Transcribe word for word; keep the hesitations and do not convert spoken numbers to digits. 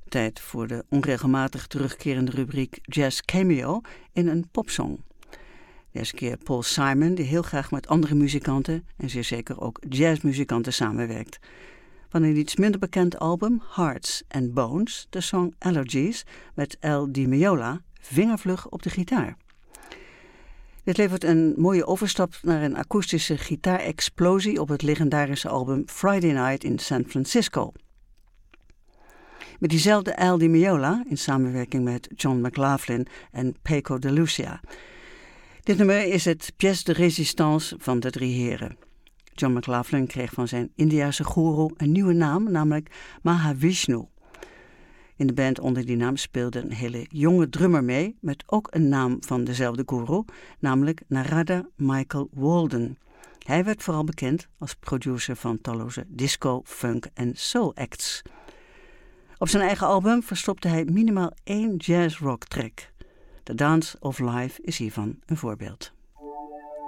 Tijd voor de onregelmatig terugkerende rubriek Jazz Cameo in een popsong. Deze keer Paul Simon, die heel graag met andere muzikanten en zeer zeker ook jazzmuzikanten samenwerkt. Van een iets minder bekend album, Hearts and Bones, de song Allergies met El Di Meola, vingervlug op de gitaar. Dit levert een mooie overstap naar een akoestische gitaarexplosie op het legendarische album Friday Night in San Francisco. Met diezelfde El Di Meola, in samenwerking met John McLaughlin en Paco de Lucia. Dit nummer is het pièce de résistance van de drie heren. John McLaughlin kreeg van zijn Indiase goeroe een nieuwe naam, namelijk Mahavishnu. In de band onder die naam speelde een hele jonge drummer mee, met ook een naam van dezelfde goeroe, namelijk Narada Michael Walden. Hij werd vooral bekend als producer van talloze disco, funk en soul acts. Op zijn eigen album verstopte hij minimaal één jazz-rock track. The Dance of Life is hiervan een voorbeeld.